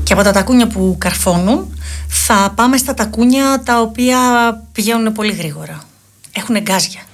Και από τα τακούνια που καρφώνουν θα πάμε στα τακούνια τα οποία πηγαίνουν πολύ γρήγορα. Έχουν γκάζια.